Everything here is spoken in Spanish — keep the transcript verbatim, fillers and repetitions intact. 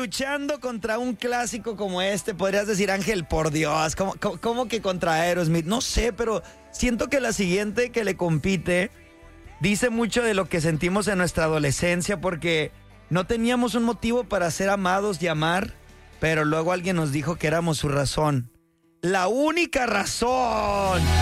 luchando contra un clásico como este, podrías decir, Ángel, por Dios, ¿cómo, cómo, cómo que contra Aerosmith? No sé, pero siento que la siguiente que le compite dice mucho de lo que sentimos en nuestra adolescencia, porque no teníamos un motivo para ser amados y amar, pero luego alguien nos dijo que éramos su razón. La única razón.